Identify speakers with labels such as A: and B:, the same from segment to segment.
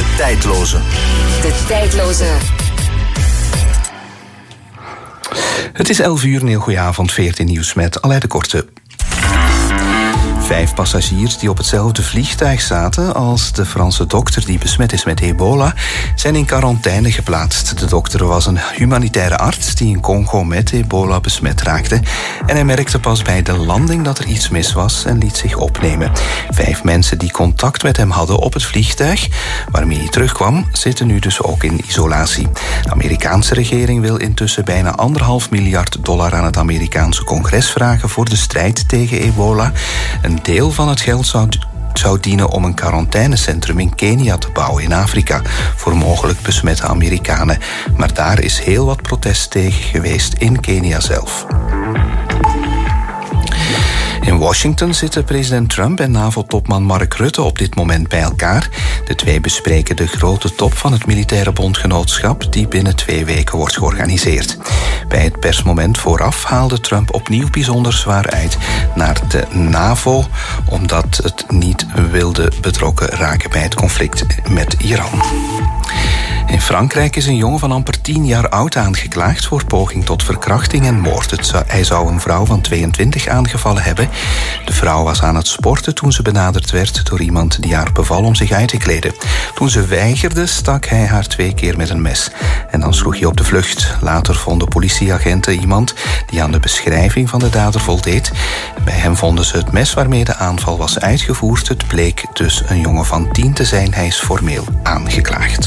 A: De tijdloze.
B: De tijdloze.
C: Het is 11 uur, een heel goeie avond, 14 nieuws met Aleid de Korte. 5 passagiers die op hetzelfde vliegtuig zaten als de Franse dokter die besmet is met ebola, zijn in quarantaine geplaatst. De dokter was een humanitaire arts die in Congo met ebola besmet raakte. En hij merkte pas bij de landing dat er iets mis was en liet zich opnemen. 5 mensen die contact met hem hadden op het vliegtuig, waarmee hij terugkwam, zitten nu dus ook in isolatie. De Amerikaanse regering wil intussen bijna $1,5 miljard aan het Amerikaanse congres vragen voor de strijd tegen ebola. Een deel van het geld zou dienen om een quarantainecentrum in Kenia te bouwen in Afrika voor mogelijk besmette Amerikanen. Maar daar is heel wat protest tegen geweest in Kenia zelf. In Washington zitten president Trump en NAVO-topman Mark Rutte op dit moment bij elkaar. De twee bespreken de grote top van het militaire bondgenootschap die binnen 2 weken wordt georganiseerd. Bij het persmoment vooraf haalde Trump opnieuw bijzonder zwaar uit naar de NAVO, omdat het niet wilde betrokken raken bij het conflict met Iran. In Frankrijk is een jongen van amper 10 jaar oud aangeklaagd voor poging tot verkrachting en moord. Hij zou een vrouw van 22 aangevallen hebben. De vrouw was aan het sporten toen ze benaderd werd door iemand die haar beval om zich uit te kleden. Toen ze weigerde, stak hij haar 2 keer met een mes. En dan sloeg hij op de vlucht. Later vonden politieagenten iemand die aan de beschrijving van de dader voldeed. Bij hem vonden ze het mes waarmee de aanval was uitgevoerd. Het bleek dus een jongen van 10 te zijn. Hij is formeel aangeklaagd.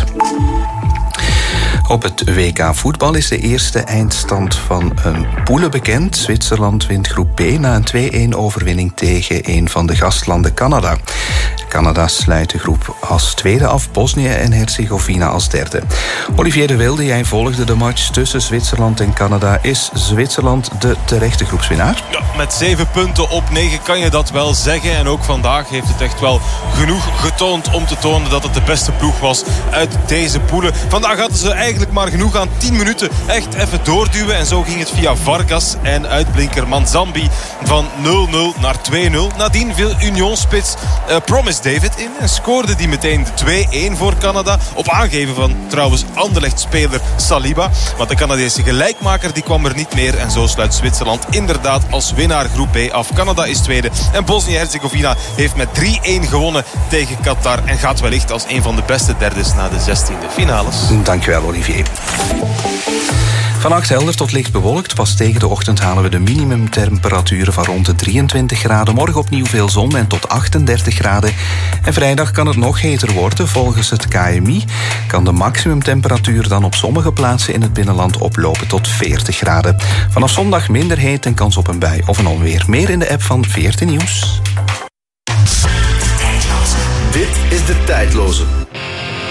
C: Op het WK voetbal is de eerste eindstand van een poelen bekend. Zwitserland wint groep B na een 2-1 overwinning tegen een van de gastlanden Canada. Canada sluit de groep als tweede af, Bosnië en Herzegovina als derde. Olivier de Wilde, jij volgde de match tussen Zwitserland en Canada. Is Zwitserland de terechte groepswinnaar?
D: Ja, met 7 punten op 9 kan je dat wel zeggen. En ook vandaag heeft het echt wel genoeg getoond om te tonen dat het de beste ploeg was uit deze poelen. Vandaag hadden ze eigenlijk maar genoeg aan 10 minuten echt even doorduwen. En zo ging het via Vargas en uitblinker Manzambi van 0-0 naar 2-0. Nadien viel Union-spits Promise David in en scoorde die meteen de 2-1 voor Canada. Op aangeven van trouwens Anderlecht-speler Saliba. Maar de Canadese gelijkmaker die kwam er niet meer. En zo sluit Zwitserland inderdaad als winnaar groep B af. Canada is tweede. En Bosnië-Herzegovina heeft met 3-1 gewonnen tegen Qatar. En gaat wellicht als een van de beste derdes naar de 16e finales.
C: Dankjewel, Olivier. Vannacht helder tot licht bewolkt. Pas tegen de ochtend halen we de minimumtemperaturen van rond de 23 graden. Morgen opnieuw veel zon en tot 38 graden. En vrijdag kan het nog heter worden. Volgens het KMI kan de maximumtemperatuur dan op sommige plaatsen in het binnenland oplopen tot 40 graden. Vanaf zondag minder heet en kans op een bui of een onweer. Meer in de app van 14 Nieuws.
A: Dit is De Tijdloze.